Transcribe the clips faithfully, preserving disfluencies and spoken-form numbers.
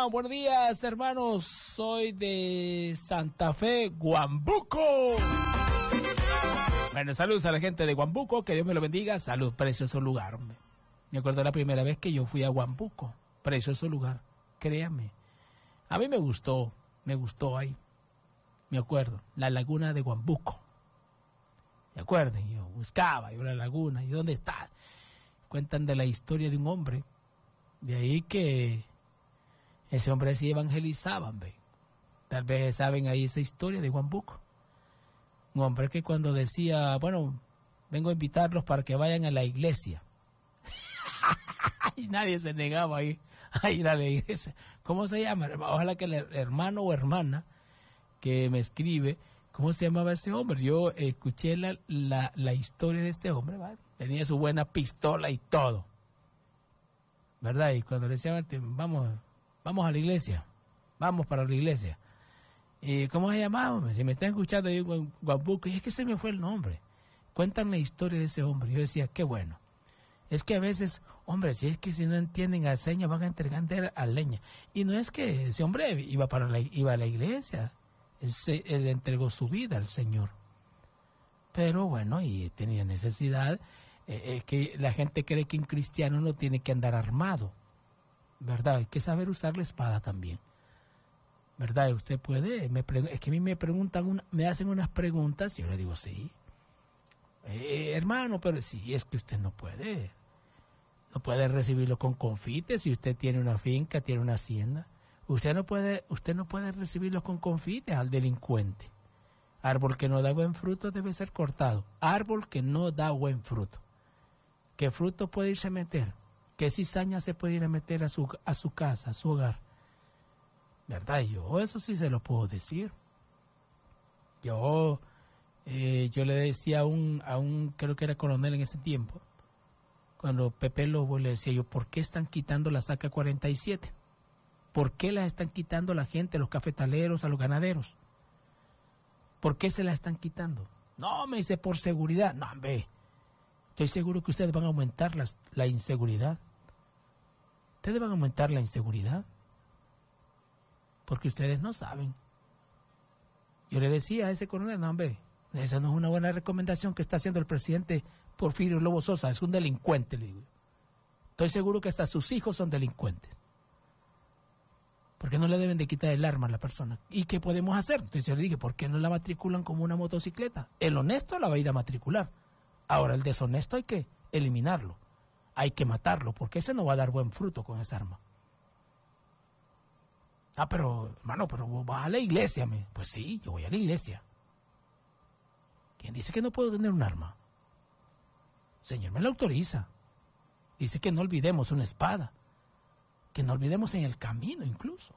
buenos días, hermanos. Soy de Santa Fe, Guambuco. Bueno, saludos a la gente de Guambuco, que Dios me lo bendiga. Salud, precioso lugar, hombre. Me acuerdo la primera vez que yo fui a Guambuco. Precioso lugar, créame. A mí me gustó, me gustó ahí. Me acuerdo, la laguna de Guambuco. ¿Se acuerdan? Yo buscaba, yo la laguna, ¿y dónde está? Cuentan de la historia de un hombre. De ahí que ese hombre sí evangelizaban, ¿ve? Tal vez saben ahí esa historia de Guambuco. Un hombre que cuando decía, bueno, vengo a invitarlos para que vayan a la iglesia. Y nadie se negaba a ir, a ir a la iglesia. ¿Cómo se llama? Ojalá que el hermano o hermana que me escribe, ¿cómo se llamaba ese hombre? Yo escuché la, la, la historia de este hombre, ¿vale? Tenía su buena pistola y todo, ¿verdad? Y cuando le decían, vamos, vamos a la iglesia, vamos para la iglesia. ¿Y cómo se llamaba? Si me están escuchando ahí en Guambuco, y es que se me fue el nombre. Cuentan la historia de ese hombre. Yo decía, qué bueno. Es que a veces, hombre, si es que si no entienden a señas, van a entregar a leña. Y no es que ese hombre iba, para la, iba a la iglesia. Él, se, él entregó su vida al Señor. Pero bueno, y tenía necesidad. Eh, es que la gente cree que un cristiano no tiene que andar armado, ¿verdad? Hay que saber usar la espada también, ¿verdad? Usted puede, me es que a mí me preguntan, una, me hacen unas preguntas y yo le digo, sí, eh, hermano, pero sí, es que usted no puede, no puede recibirlo con confites. Si usted tiene una finca, tiene una hacienda, usted no puede, usted no puede recibirlo con confites al delincuente. Árbol que no da buen fruto debe ser cortado. Árbol que no da buen fruto. ¿Qué fruto puede irse a meter? ¿Qué cizaña se puede ir a meter a su, a su casa, a su hogar? ¿Verdad? Yo eso sí se lo puedo decir. Yo, eh, yo le decía a un, a un, creo que era coronel en ese tiempo, cuando Pepe Lobo, le decía yo, ¿por qué están quitando la saca cuarenta y siete? ¿Por qué la están quitando a la gente, a los cafetaleros, a los ganaderos? ¿Por qué se la están quitando? No, me dice, por seguridad. No, hombre, estoy seguro que ustedes van a aumentar las, la inseguridad. Ustedes van a aumentar la inseguridad. Porque ustedes no saben. Yo le decía a ese coronel, no, hombre, esa no es una buena recomendación que está haciendo el presidente Porfirio Lobo Sosa. Es un delincuente, le digo. Estoy seguro que hasta sus hijos son delincuentes. ¿Por qué no le deben de quitar el arma a la persona? ¿Y qué podemos hacer? Entonces yo le dije, ¿por qué no la matriculan como una motocicleta? El honesto la va a ir a matricular. Ahora el deshonesto hay que eliminarlo. Hay que matarlo, porque ese no va a dar buen fruto con esa arma. Ah, pero, hermano, pero vos vas a la iglesia. Me. Pues sí, yo voy a la iglesia. ¿Quién dice que no puedo tener un arma? Señor, me lo autoriza. Dice que no olvidemos una espada. Que no olvidemos en el camino incluso.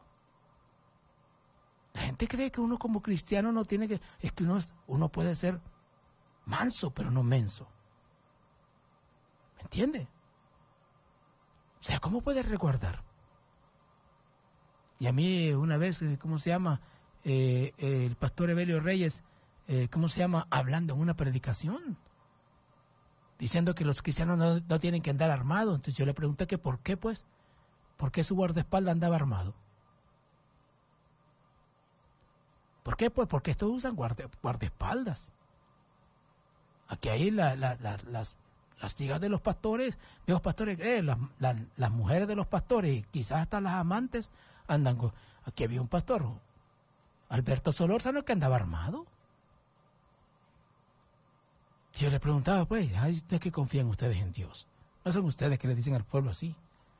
La gente cree que uno como cristiano no tiene que... Es que uno, uno puede ser manso, pero no menso. ¿Me entiende? O sea, ¿cómo puede resguardar? Y a mí una vez, ¿cómo se llama? Eh, eh, el pastor Evelio Reyes, eh, ¿cómo se llama? Hablando en una predicación. Diciendo que los cristianos no, no tienen que andar armados. Entonces yo le pregunté que por qué, pues... ¿Por qué su guardaespaldas andaba armado? ¿Por qué? Pues porque estos usan guarda, guardaespaldas. Aquí hay la, la, la, las, las hijas de los pastores, de los pastores, eh, las, las, las mujeres de los pastores, quizás hasta las amantes andan con... Aquí había un pastor, Alberto Solórzano, que andaba armado. Yo le preguntaba, pues, ay, ¿de qué confían ustedes en Dios? No son ustedes que le dicen al pueblo así.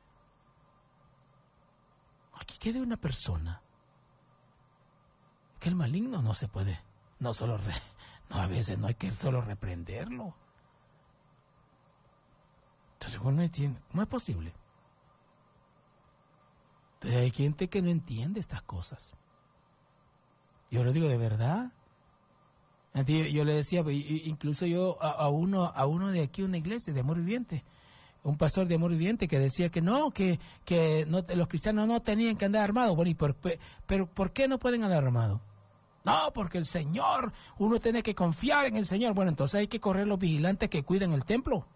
Aquí queda una persona que el maligno no se puede, no solo, re, no a veces no hay que solo reprenderlo. Entonces uno entiende, ¿cómo es posible? Entonces hay gente que no entiende estas cosas. Yo le digo, ¿de verdad? Entonces, yo, yo le decía, incluso yo a, a uno, a uno de aquí, una iglesia de Amor Viviente, un pastor de Amor Viviente que decía que no, que, que no, los cristianos no tenían que andar armados. Bueno, ¿y por, pero ¿por qué no pueden andar armados? No, porque el Señor, uno tiene que confiar en el Señor. Bueno, entonces hay que correr los vigilantes que cuiden el templo.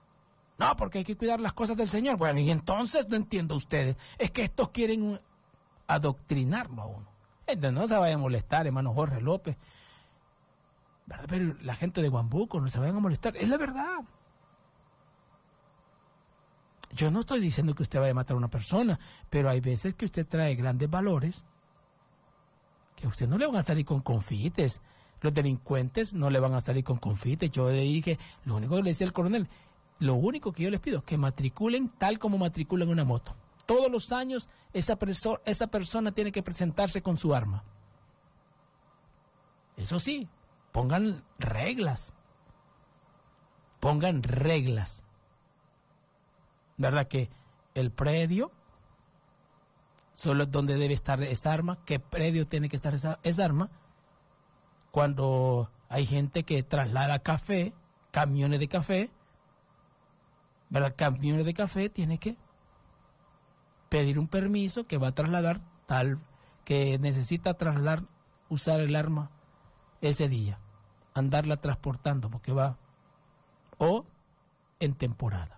No, porque hay que cuidar las cosas del Señor. Bueno, y entonces no entiendo ustedes. Es que estos quieren... Un... adoctrinarlo a uno. Entonces no se vaya a molestar, hermano Jorge López, ¿verdad? Pero la gente de Guambuco no se vayan a molestar, es la verdad. Yo no estoy diciendo que usted vaya a matar a una persona, pero hay veces que usted trae grandes valores, que usted no le van a salir con confites. Los delincuentes no le van a salir con confites. Yo le dije, lo único que le decía el coronel, lo único que yo les pido es que matriculen tal como matriculan una moto. Todos los años esa, preso, esa persona tiene que presentarse con su arma. Eso sí, pongan reglas. Pongan reglas. ¿Verdad? Que el predio solo es donde debe estar esa arma. ¿Qué predio tiene que estar esa, esa arma? Cuando hay gente que traslada café, camiones de café, ¿verdad? Camiones de café, tiene que pedir un permiso que va a trasladar tal, que necesita trasladar, usar el arma ese día, andarla transportando porque va, o en temporada.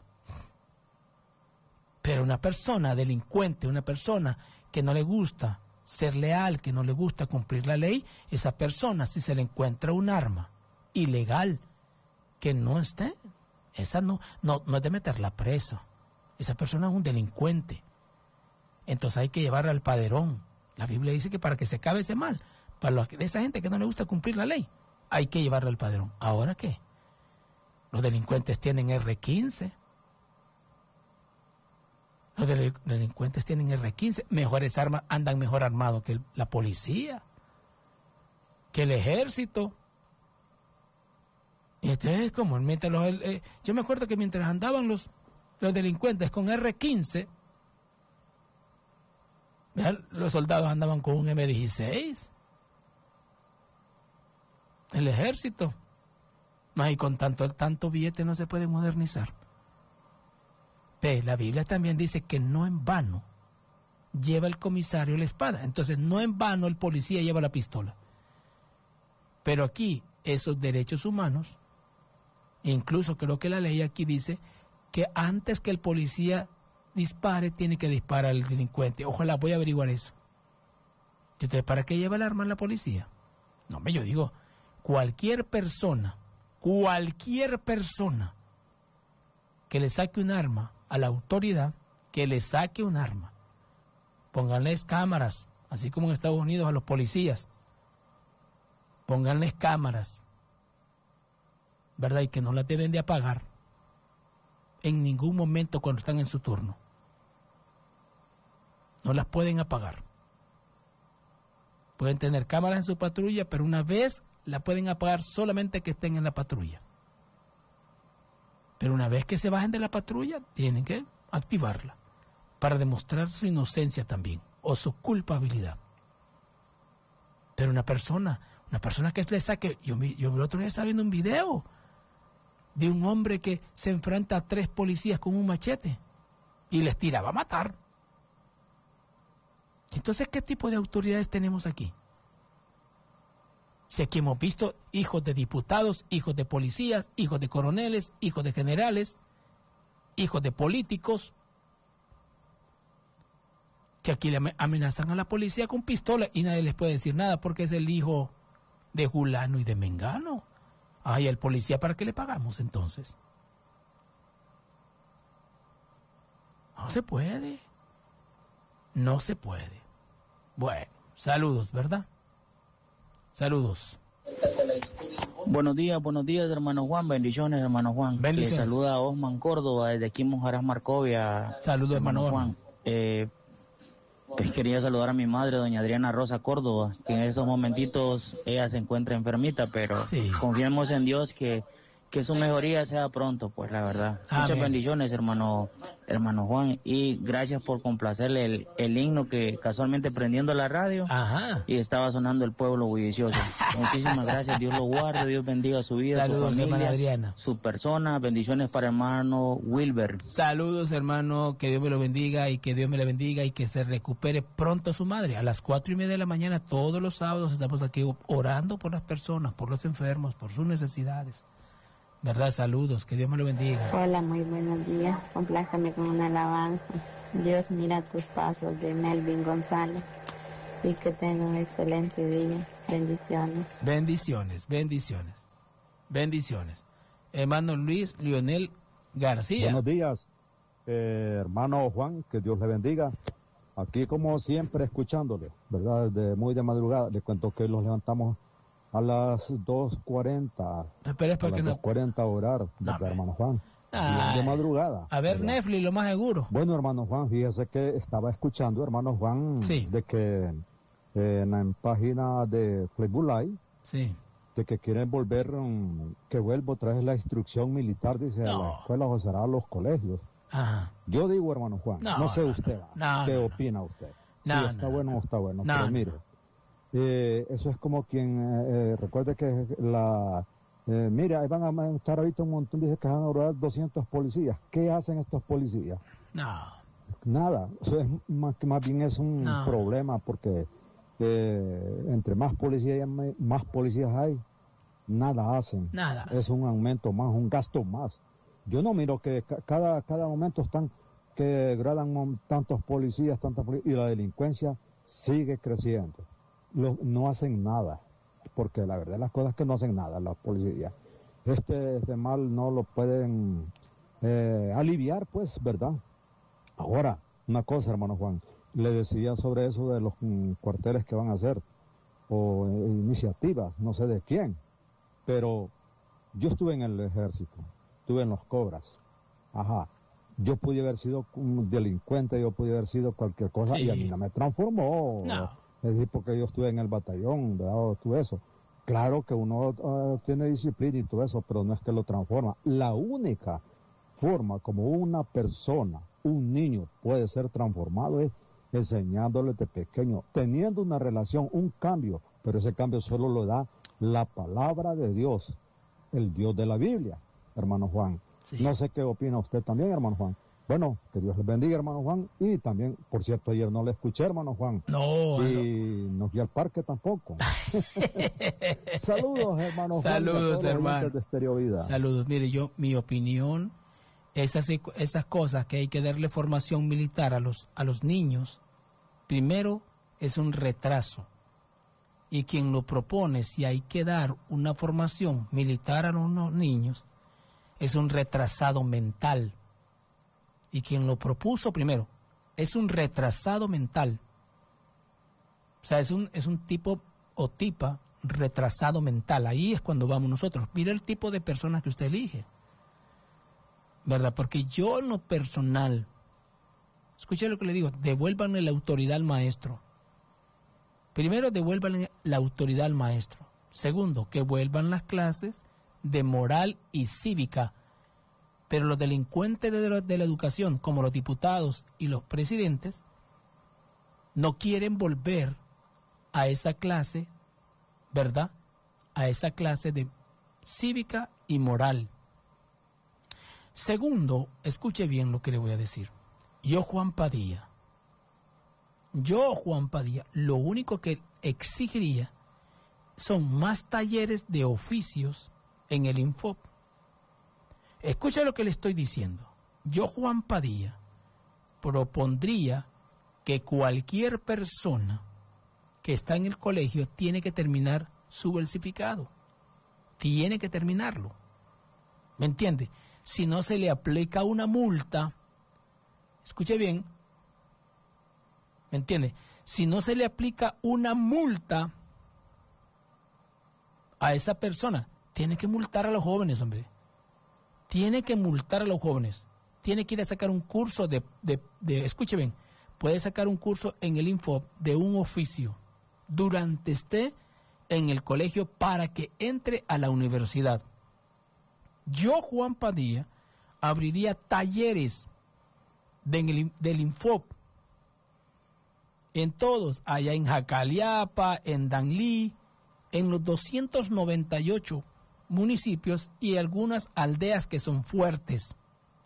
Pero una persona delincuente, una persona que no le gusta ser leal, que no le gusta cumplir la ley, esa persona, si se le encuentra un arma ilegal que no esté, esa no, no, no es de meterla presa. Esa persona es un delincuente. Entonces hay que llevarla al padrón. La Biblia dice que para que se acabe ese mal, para los, esa gente que no le gusta cumplir la ley, hay que llevarla al padrón. ¿Ahora qué? Los delincuentes tienen erre quince. Los delincuentes tienen erre quince, mejores armas, andan mejor armados que la policía, que el ejército. Y entonces, como mientras los, eh, yo me acuerdo que mientras andaban los, los delincuentes con erre quince, ¿vean? Los soldados andaban con un eme dieciséis. El ejército. Más y con tanto, tanto billete no se puede modernizar. La Biblia también dice que no en vano lleva el comisario la espada. Entonces, no en vano el policía lleva la pistola. Pero aquí, esos derechos humanos, incluso creo que la ley aquí dice que antes que el policía dispare, tiene que disparar al delincuente. Ojalá, voy a averiguar eso. Entonces, ¿para qué lleva el arma la policía? No, yo digo, cualquier persona, cualquier persona que le saque un arma a la autoridad, que le saque un arma. Pónganles cámaras, así como en Estados Unidos a los policías. Pónganles cámaras, ¿verdad? Y que no las deben de apagar en ningún momento cuando están en su turno. No las pueden apagar. Pueden tener cámaras en su patrulla, pero una vez la pueden apagar solamente que estén en la patrulla. Pero una vez que se bajen de la patrulla, tienen que activarla para demostrar su inocencia también o su culpabilidad. Pero una persona, una persona que le saque, yo, yo el otro día estaba viendo un video de un hombre que se enfrenta a tres policías con un machete y les tiraba a matar. Entonces, ¿qué tipo de autoridades tenemos aquí? Si aquí hemos visto hijos de diputados, hijos de policías, hijos de coroneles, hijos de generales, hijos de políticos, que aquí le amenazan a la policía con pistola y nadie les puede decir nada porque es el hijo de Julano y de Mengano. Ay, el policía, ¿para qué le pagamos entonces? No se puede. No se puede. Bueno, saludos, ¿verdad? Saludos. Buenos días, buenos días, hermano Juan. Bendiciones, hermano Juan. Bendiciones. Le saluda a Osman Córdoba desde aquí, Mojarás, Marcovia. Saludos, hermano Juan. Eh, pues quería saludar a mi madre, doña Adriana Rosa Córdoba, que en estos momentitos ella se encuentra enfermita, pero sí, confiemos en Dios que, que su mejoría sea pronto, pues la verdad. Amén. Muchas bendiciones, hermano hermano Juan, y gracias por complacerle el, el himno que casualmente prendiendo la radio, ajá, y estaba sonando El Pueblo Bullicioso. Muchísimas gracias, Dios lo guarde, Dios bendiga su vida, saludos, su familia, hermana Adriana, su persona. Bendiciones para hermano Wilber. Saludos, hermano, que Dios me lo bendiga y que Dios me la bendiga y que se recupere pronto su madre. A las cuatro y media de la mañana, todos los sábados, estamos aquí orando por las personas, por los enfermos, por sus necesidades. ¿Verdad? Saludos, que Dios me lo bendiga. Hola, muy buenos días. Complácame con una alabanza. Dios mira tus pasos, de Melvin González. y que tengan un excelente día. Bendiciones. Bendiciones, bendiciones, bendiciones. Hermano Luis Lionel García. Buenos días, eh, hermano Juan, que Dios le bendiga. Aquí como siempre escuchándole, ¿verdad? Desde muy de madrugada. Le cuento que los levantamos a las dos cuarenta. Espera, espera, a que las no. dos cuarenta orar, ¿verdad, No, hermano Juan? Ay, de madrugada. A ver, ¿verdad? Netflix, lo más seguro. Bueno, hermano Juan, fíjese que estaba escuchando, hermano Juan, Sí. de que eh, en la página de Facebook Live, Sí. de que quieren volver, um, que vuelva otra vez la instrucción militar, dice, a No. las escuelas o será a los colegios. Ajá. Yo digo, hermano Juan, No, no, sé no, usted, no, no, ¿qué no. opina usted? No, si está no, bueno no. o está bueno, No, pero no, mire, no. eh, eso es como quien, eh, eh, recuerde que la, eh, mira, ahí van a estar ahorita un montón, dice que van a durar doscientos policías. ¿Qué hacen estos policías? No. Nada, eso es más que más bien es un No. problema porque eh, entre más policías más policías hay, nada hacen. Nada. Es un aumento más, un gasto más. Yo no miro que ca- cada cada momento están que gradan mon- tantos policías, tantas poli- y la delincuencia sigue creciendo. Lo- no hacen nada, porque la verdad las cosas es que no hacen nada las policías. Este, este mal no lo pueden eh, aliviar, pues, ¿verdad? Ahora, una cosa, hermano Juan, le decía sobre eso de los mm, cuarteles que van a hacer, o eh, iniciativas, no sé de quién, pero yo estuve en el ejército, estuve en los Cobras, ajá, yo pude haber sido un delincuente, yo pude haber sido cualquier cosa, Sí. y a mí no me transformó, No. es decir, porque yo estuve en el batallón, ¿verdad? O todo eso. Claro que uno uh, tiene disciplina y todo eso, pero no es que lo transforma. La única forma como una persona, un niño puede ser transformado es enseñándole de pequeño, teniendo una relación, un cambio, pero ese cambio solo lo da la palabra de Dios, el Dios de la Biblia, hermano Juan. Sí. No sé qué opina usted también, hermano Juan. Bueno, que Dios les bendiga, hermano Juan, y también, por cierto, ayer no le escuché, hermano Juan. No, no. Y no fui al parque tampoco. Saludos, hermano Juan. Saludos, y a todos los hermano. oyentes de Estéreo Vida. Saludos. Mire, yo, mi opinión, esas, esas cosas que hay que darle formación militar a los, a los niños, primero es un retraso. Y quien lo propone, si hay que dar una formación militar a los niños, es un retrasado mental. Y quien lo propuso primero, es un retrasado mental. O sea, es un, es un tipo o tipa retrasado mental. Ahí es cuando vamos nosotros. Mira el tipo de personas que usted elige. ¿Verdad? Porque yo en lo personal, escuche lo que le digo, devuélvanle la autoridad al maestro. Primero, devuélvanle la autoridad al maestro. Segundo, que vuelvan las clases de moral y cívica. Pero los delincuentes de la, de la educación, como los diputados y los presidentes, no quieren volver a esa clase, ¿verdad? A esa clase de cívica y moral. Segundo, escuche bien lo que le voy a decir. Yo, Juan Padilla, yo, Juan Padilla, lo único que exigiría son más talleres de oficios en el Infop. Escucha lo que le estoy diciendo. Yo, Juan Padilla, propondría que cualquier persona que está en el colegio tiene que terminar su versificado. Tiene que terminarlo. ¿Me entiende? Si no se le aplica una multa, escuche bien, ¿me entiende? Si no se le aplica una multa a esa persona, tiene que multar a los jóvenes, hombre. Tiene que multar a los jóvenes. Tiene que ir a sacar un curso de, de, de escuche bien, puede sacar un curso en el Info de un oficio durante esté en el colegio para que entre a la universidad. Yo, Juan Padilla, abriría talleres de, del Infop en todos, allá en Jacaliapa, en Danlí, en los doscientos noventa y ocho municipios y algunas aldeas que son fuertes.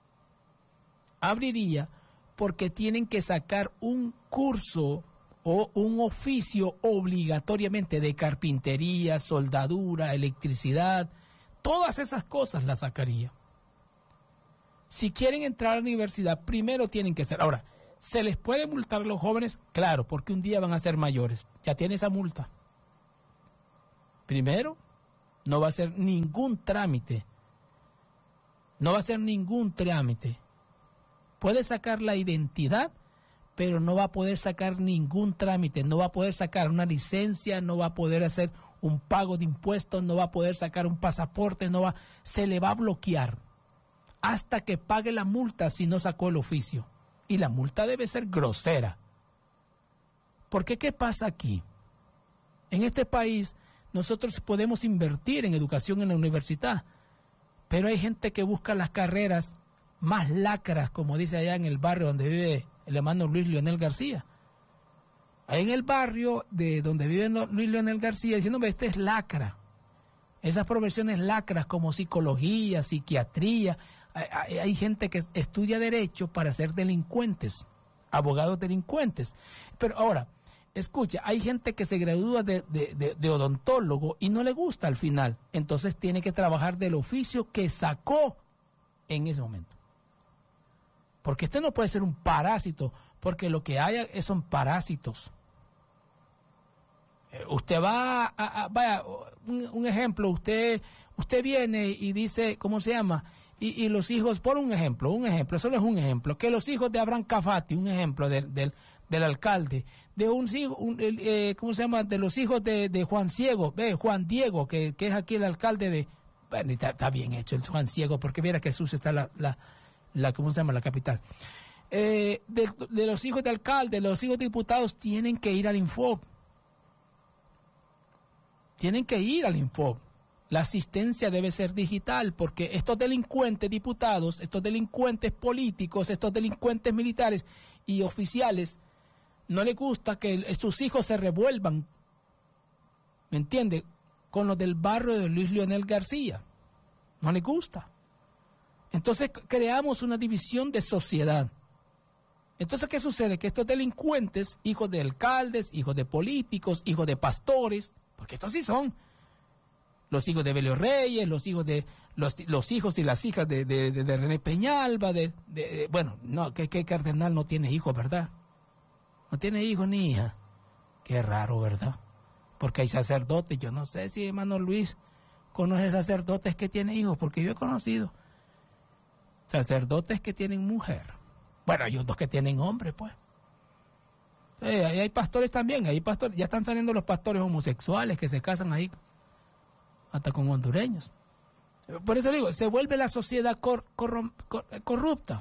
Abriría porque tienen que sacar un curso o un oficio obligatoriamente de carpintería, soldadura, electricidad, todas esas cosas las sacaría. Si quieren entrar a la universidad, primero tienen que ser. Ahora, ¿Se les puede multar a los jóvenes? Claro, porque un día van a ser mayores. Ya tiene esa multa. Primero, no va a ser ningún trámite. No va a ser ningún trámite. Puede sacar la identidad, pero no va a poder sacar ningún trámite. No va a poder sacar una licencia, no va a poder hacer un pago de impuestos, no va a poder sacar un pasaporte, no va, se le va a bloquear hasta que pague la multa si no sacó el oficio. Y la multa debe ser grosera. Porque ¿qué pasa aquí? En este país nosotros podemos invertir en educación en la universidad, pero hay gente que busca las carreras más lacras, como dice allá en el barrio donde vive el hermano Luis Leonel García. Ahí en el barrio de donde vive Luis Leonel García, diciendo, este es lacra. Esas profesiones lacras como psicología, psiquiatría. Hay, hay gente que estudia derecho para ser delincuentes, abogados delincuentes. Pero ahora, escucha, hay gente que se gradúa de, de, de, de odontólogo y no le gusta al final. Entonces tiene que trabajar del oficio que sacó en ese momento. Porque este no puede ser un parásito, porque lo que hay son parásitos. Eh, usted va a, a vaya, un, un ejemplo, usted, usted viene y dice, ¿cómo se llama? Y, y los hijos, por un ejemplo, un ejemplo, solo es un ejemplo, que los hijos de Abraham Cafati, un ejemplo del, del, del alcalde, de un hijo, un, eh, ¿cómo se llama? De los hijos de, de Juan Ciego, ve, Juan Diego, que, que es aquí el alcalde de, bueno, está, está bien hecho el Juan Ciego, porque mira que sucio está la, la, la ¿cómo se llama? La capital. Eh, de, de los hijos de alcalde, los hijos de diputados tienen que ir al Infob. Tienen que ir al Infob. La asistencia debe ser digital porque estos delincuentes diputados, estos delincuentes políticos, estos delincuentes militares y oficiales, no les gusta que sus hijos se revuelvan, ¿me entiende? Con los del barrio de Luis Leonel García. No les gusta. Entonces creamos una división de sociedad. Entonces, ¿qué sucede? Que estos delincuentes, hijos de alcaldes, hijos de políticos, hijos de pastores, porque estos sí son los hijos de Belio Reyes, los hijos de los, los hijos y las hijas de, de, de, de René Peñalba, de, de, de bueno, no, que, que cardenal no tiene hijos, ¿verdad? No tiene hijos ni hija. Qué raro, ¿verdad? Porque hay sacerdotes, yo no sé si hermano Luis conoce sacerdotes que tienen hijos, porque yo he conocido sacerdotes que tienen mujer. Bueno, hay otros que tienen hombre, pues. Sí, ahí hay pastores también, hay pastores, ya están saliendo los pastores homosexuales que se casan ahí, hasta con hondureños. Por eso digo, se vuelve la sociedad cor, cor, cor, corrupta.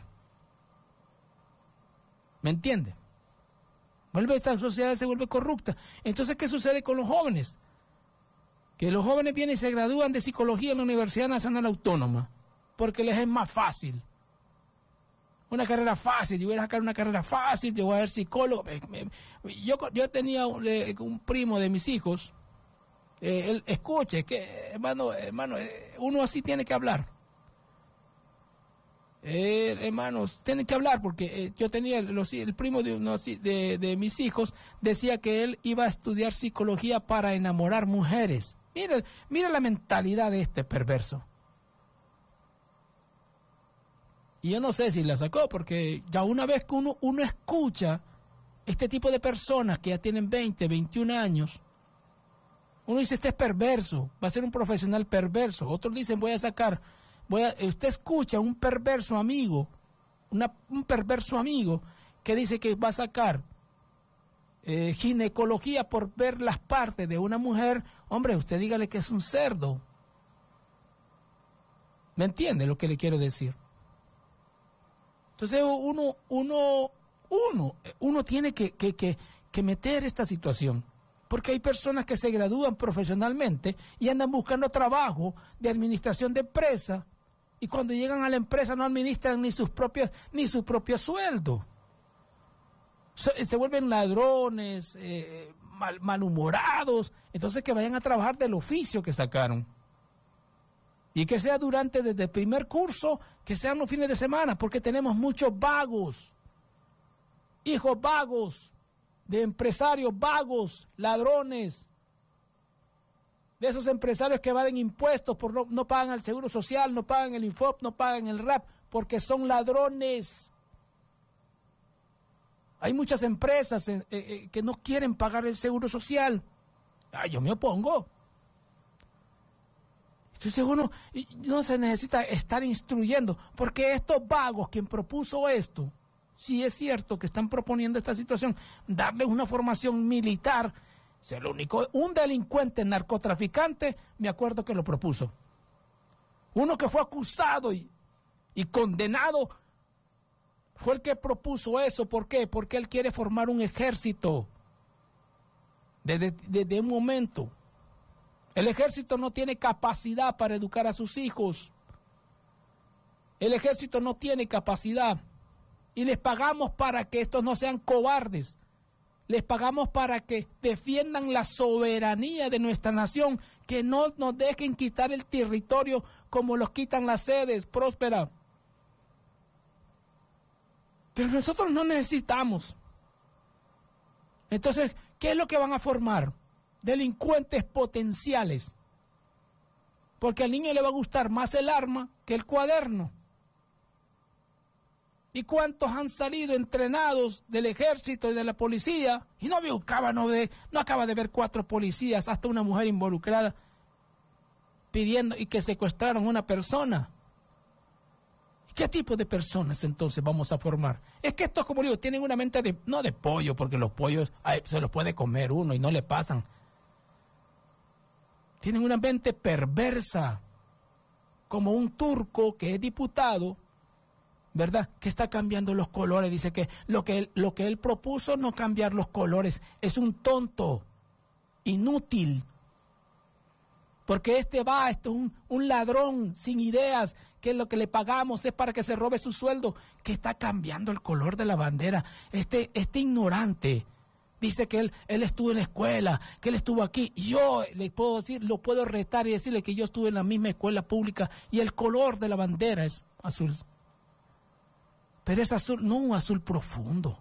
¿Me entiende? Vuelve esta sociedad, se vuelve corrupta. Entonces, ¿qué sucede con los jóvenes? Que los jóvenes vienen y se gradúan de psicología en la Universidad Nacional Autónoma, porque les es más fácil. Una carrera fácil, yo voy a sacar una carrera fácil, yo voy a ser psicólogo. Yo, yo tenía un, un primo de mis hijos, eh, él, escuche, que hermano, hermano, uno así tiene que hablar. Eh, hermanos, tienen que hablar porque eh, yo tenía los, el primo de, uno, de, de mis hijos, decía que él iba a estudiar psicología para enamorar mujeres. Mira, mira la mentalidad de este perverso. Y yo no sé si la sacó, porque ya una vez que uno, uno escucha este tipo de personas que ya tienen veinte, veintiún años, uno dice, este es perverso, va a ser un profesional perverso. Otros dicen, voy a sacar, voy a, usted escucha un perverso amigo, una, un perverso amigo que dice que va a sacar eh, ginecología por ver las partes de una mujer. Hombre, usted dígale que es un cerdo. ¿Me entiende lo que le quiero decir? Entonces uno, uno, uno, uno tiene que, que, que, que meter esta situación, porque hay personas que se gradúan profesionalmente y andan buscando trabajo de administración de empresa, y cuando llegan a la empresa no administran ni sus propios, ni su propio sueldo. Se, se vuelven ladrones, eh, mal, malhumorados. Entonces que vayan a trabajar del oficio que sacaron. Y que sea durante desde el primer curso, que sean los fines de semana, porque tenemos muchos vagos, hijos vagos, de empresarios vagos, ladrones, de esos empresarios que evaden impuestos, por no, no pagan el seguro social, no pagan el Infob, no pagan el R A P, porque son ladrones. Hay muchas empresas eh, eh, que no quieren pagar el seguro social. Ah, yo me opongo. Entonces uno no se necesita estar instruyendo, porque estos vagos, quien propuso esto, sí es cierto que están proponiendo esta situación, darles una formación militar. Es lo único, un delincuente narcotraficante, me acuerdo que lo propuso. Uno que fue acusado y, y condenado fue el que propuso eso. ¿Por qué? Porque él quiere formar un ejército. Desde, desde un momento. El ejército no tiene capacidad para educar a sus hijos. El ejército no tiene capacidad. Y les pagamos para que estos no sean cobardes. Les pagamos para que defiendan la soberanía de nuestra nación, que no nos dejen quitar el territorio como los quitan las sedes, Próspera. Pero nosotros no necesitamos. Entonces, ¿qué es lo que van a formar? Delincuentes potenciales. Porque al niño le va a gustar más el arma que el cuaderno. ¿Y cuántos han salido entrenados del ejército y de la policía? Y no acaba, no, de, no acaba de ver cuatro policías, hasta una mujer involucrada, pidiendo y que secuestraron a una persona. ¿Qué tipo de personas entonces vamos a formar? Es que estos, como digo, tienen una mente de, no de pollo, porque los pollos ay, se los puede comer uno y no le pasan. Tienen una mente perversa, como un turco que es diputado, ¿verdad? Que está cambiando los colores. Dice que lo que él, lo que él propuso, no cambiar los colores, es un tonto, inútil. Porque este va, esto es un, un ladrón sin ideas, que lo que le pagamos es para que se robe su sueldo, que está cambiando el color de la bandera. Este, este ignorante dice que él, él estuvo en la escuela, que él estuvo aquí. Y yo le puedo decir, lo puedo retar y decirle que yo estuve en la misma escuela pública y el color de la bandera es azul. Pero es azul, no un azul profundo.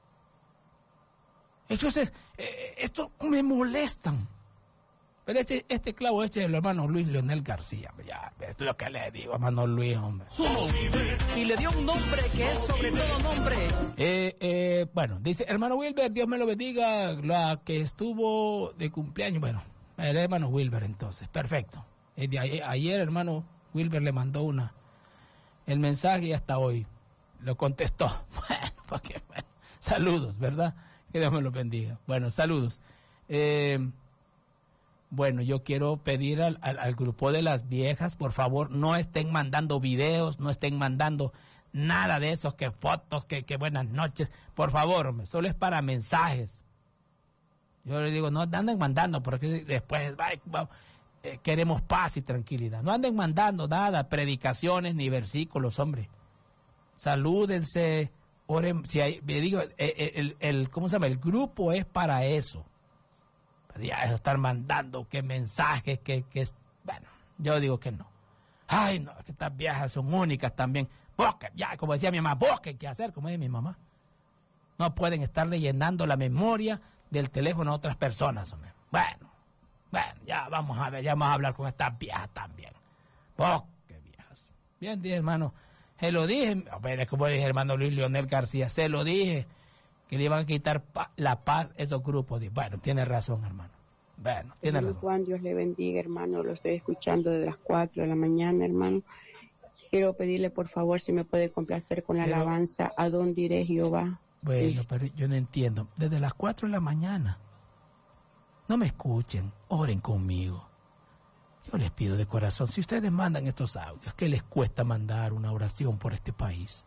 Entonces, eh, esto me molestan. Pero este, este clavo este es el hermano Luis Leonel García. Ya, es lo que le digo, hermano Luis, hombre. Y le dio un nombre que es sobre todo nombre. Eh, eh, bueno, dice, hermano Wilber, Dios me lo bendiga, la que estuvo de cumpleaños. Bueno, el hermano Wilber entonces, perfecto. Eh, de ayer, ayer, hermano Wilber le mandó una, el mensaje y hasta hoy lo contestó. Bueno, porque, bueno, saludos, ¿verdad? Que Dios me lo bendiga. Bueno, saludos. Eh... Bueno, yo quiero pedir al, al, al grupo de las viejas, por favor, no estén mandando videos, no estén mandando nada de esos, que fotos, que, que buenas noches. Por favor, hombre, solo es para mensajes. Yo les digo, no anden mandando, porque después ay, vamos, eh, queremos paz y tranquilidad. No anden mandando nada, predicaciones ni versículos, hombre. Salúdense, oren. Si hay, me digo, el, el, el, ¿cómo se llama? El grupo es para eso. Ya eso, estar mandando que mensajes, que, que, bueno, yo digo que no. Ay, no, que estas viejas son únicas también. Busquen, ya, como decía mi mamá, busquen qué hacer, como dice mi mamá. No pueden estarle llenando la memoria del teléfono a otras personas, hombre. Bueno, bueno, ya vamos a ver, ya vamos a hablar con estas viejas también. Busquen, viejas. Bien, dije, hermano, se lo dije, es como dije, hermano Luis Leonel García, se lo dije, que le iban a quitar pa la paz a esos grupos. Bueno, tiene razón, hermano. Bueno, tiene razón. Juan, Dios le bendiga, hermano. Lo estoy escuchando desde las cuatro de la mañana, hermano. Quiero pedirle, por favor, si me puede complacer con la pero, alabanza ¿A dónde iré, Jehová? Bueno, sí. Pero yo no entiendo. Desde las cuatro de la mañana. No me escuchen. Oren conmigo. Yo les pido de corazón, si ustedes mandan estos audios, ¿qué les cuesta mandar una oración por este país?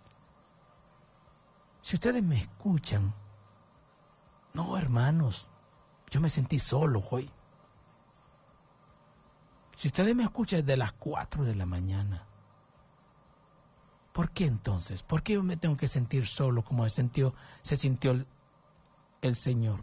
Si ustedes me escuchan, no, hermanos, yo me sentí solo hoy. Si ustedes me escuchan desde las cuatro de la mañana, ¿por qué entonces? ¿Por qué yo me tengo que sentir solo como se sintió, se sintió el, el Señor?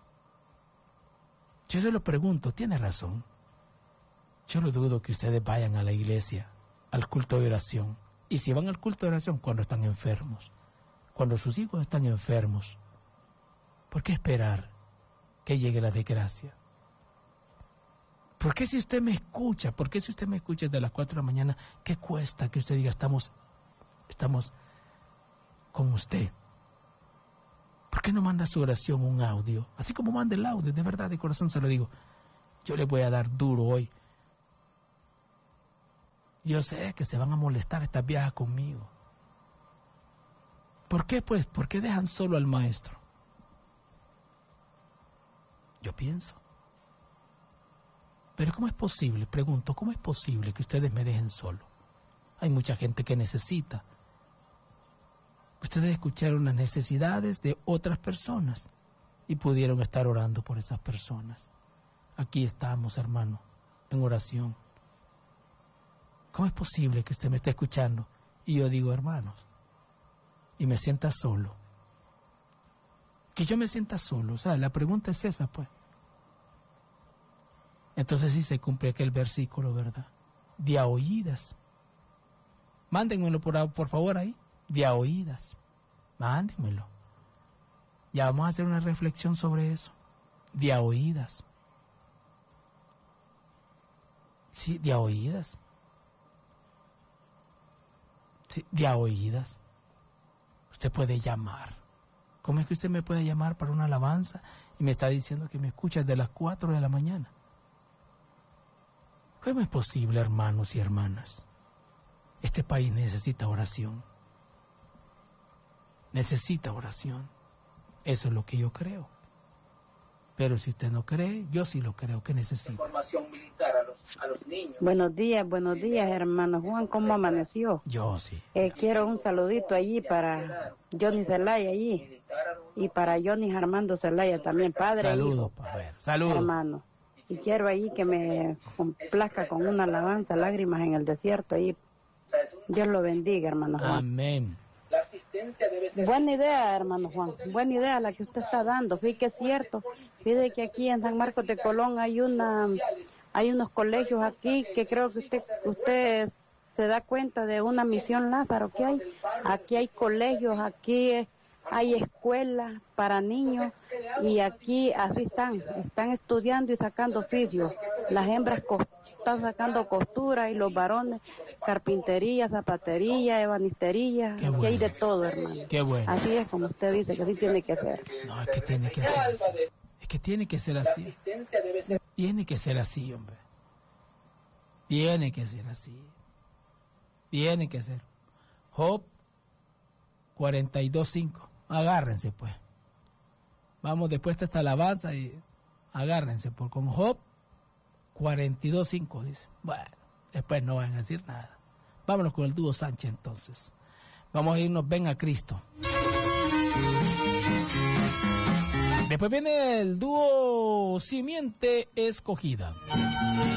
Yo se lo pregunto, tiene razón. Yo no dudo que ustedes vayan a la iglesia, al culto de oración. Y si van al culto de oración cuando están enfermos, cuando sus hijos están enfermos, ¿por qué esperar que llegue la desgracia? ¿Por qué si usted me escucha? ¿Por qué si usted me escucha desde las cuatro de la mañana? ¿Qué cuesta que usted diga estamos, estamos con usted? ¿Por qué no manda su oración un audio? Así como manda el audio, de verdad, de corazón se lo digo. Yo le voy a dar duro hoy. Yo sé que se van a molestar estas viejas conmigo. ¿Por qué, pues? ¿Por qué dejan solo al maestro? Yo pienso. Pero ¿cómo es posible? Pregunto, ¿cómo es posible que ustedes me dejen solo? Hay mucha gente que necesita. Ustedes escucharon las necesidades de otras personas y pudieron estar orando por esas personas. Aquí estamos, hermano, en oración. ¿Cómo es posible que usted me esté escuchando y yo digo, hermanos, y me sienta solo? Que yo me sienta solo. O sea, la pregunta es esa, pues. Entonces sí se cumple aquel versículo, ¿verdad? De a oídas. Mándenmelo por, por favor ahí. De a oídas. Mándenmelo. Ya vamos a hacer una reflexión sobre eso. De a oídas. Sí, de a oídas. Sí, de a oídas. Usted puede llamar. ¿Cómo es que usted me puede llamar para una alabanza y me está diciendo que me escucha desde las cuatro de la mañana? ¿Cómo es posible, hermanos y hermanas? Este país necesita oración. Necesita oración. Eso es lo que yo creo. Pero si usted no cree, yo sí lo creo que necesita. Formación militar a los, a los niños. Buenos días, buenos días, hermano Juan, ¿cómo amaneció? Yo sí. Eh, quiero un saludito allí para Johnny Zelaya allí y para Johnny Armando Zelaya también, padre. Saludos, padre. Saludos. Hermano. Y quiero ahí que me complazca con una alabanza, lágrimas en el desierto ahí. Dios lo bendiga, hermano Juan. Amén. La asistencia debe ser... Buena idea, hermano Juan. Buena idea la que usted está dando. Fíjate que es cierto. Fíjate que aquí en San Marcos de Colón hay una, hay unos colegios aquí que creo que usted, usted se da cuenta de una misión Lázaro que hay. Aquí hay colegios, aquí hay escuelas para niños y aquí así están, están estudiando y sacando oficios. Las hembras están sacando costura y los varones carpintería, zapatería, ebanistería. Qué Aquí bueno. hay de todo, hermano. Qué bueno. Así es como usted dice, que así tiene que ser. No, es que tiene que ser así. Es que tiene que ser así. Tiene que ser así, hombre. Tiene que ser así. Tiene que ser. Job cuarenta y dos cinco. Agárrense, pues. Vamos después de esta alabanza y agárrense, por con Job cuarenta y dos cinco dice. Bueno, después no van a decir nada. Vámonos con el dúo Sánchez entonces. Vamos a irnos, ven a Cristo. Después viene el dúo Simiente Escogida.